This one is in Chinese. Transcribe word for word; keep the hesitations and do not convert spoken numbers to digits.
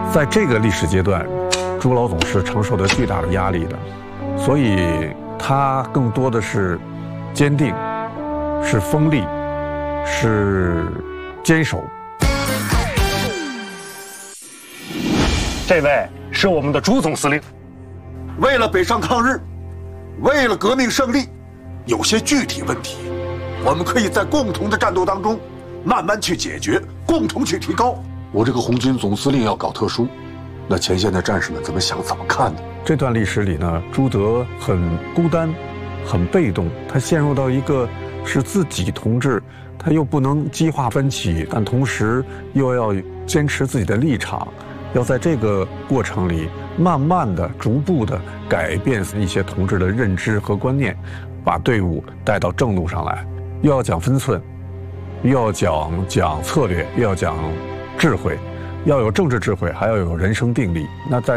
在这个历史阶段，朱老总是承受着巨大的压力的，所以他更多的是坚定，是锋利，是坚守。 这位是我们的朱总司令。 为了北上抗日，为了革命胜利，有些具体问题，我们可以在共同的战斗当中慢慢去解决，共同去提高。我这个红军总司令要搞特殊，那前线的战士们怎么想怎么看呢？ 这段历史里呢，朱德很孤单，很被动，他陷入到一个是自己同志，他又不能激化分歧，但同时又要坚持自己的立场，要在这个过程里慢慢的、逐步的改变一些同志的认知和观念，把队伍带到正路上来。又要讲分寸，又要讲讲策略，又要讲智慧，要有政治智慧，还要有人生定力。那在